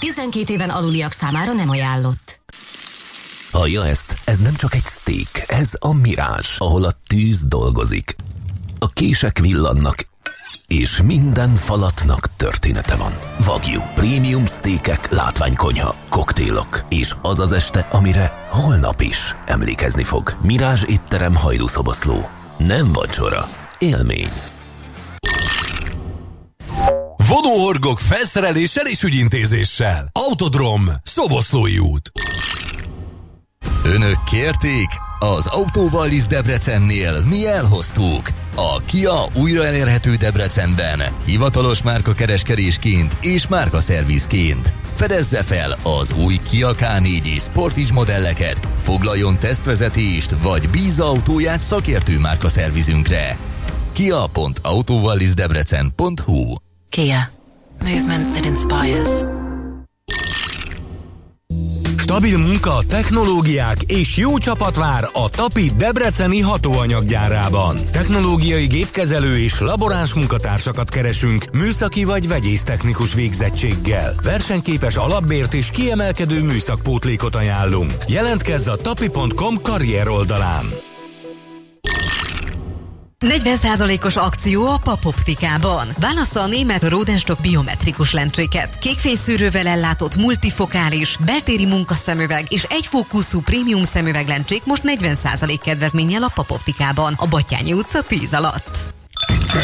12 éven aluliak számára nem ajánlott. Hallja ezt? Ez nem csak egy steak, ez a Mirázs, ahol a tűz dolgozik. A kések villannak, és minden falatnak története van. Wagyu, prémium sztékek, látványkonyha, koktélok, és az az este, amire holnap is emlékezni fog. Mirázs étterem, Hajdúszoboszló. Nem vacsora, élmény. Vonóhorgok felszereléssel és ügyintézéssel. Autodrom, Szoboszlói út. Önök kérték? Az Autóvallis Debrecennél mi elhoztuk. A Kia újra elérhető Debrecenben, hivatalos márkakereskedésként és márkaszervizként. Fedezze fel az új Kia K4 és Sportage modelleket, foglaljon tesztvezetést, vagy bízza autóját szakértő márkaszervizünkre. kia.autovallisdebrecen.hu Kia. Movement that inspires. Stabil munka, technológiák és jó csapat vár a Tapi debreceni hatóanyaggyárában. Technológiai gépkezelő és laboráns munkatársakat keresünk műszaki vagy vegyésztechnikus végzettséggel. Versenyképes alapbért és kiemelkedő műszakpótlékot ajánlunk. Jelentkezz a tapi.com karrier oldalán. 40%-os akció a PAP Optikában. Válassza a német Rodenstock biometrikus lencséket, kékfényszűrővel ellátott multifokális, beltéri munkaszemüveg és egyfókuszú prémium szemüveglencsék most 40% kedvezménnyel a PAP Optikában, a Batthyány utca 10 alatt.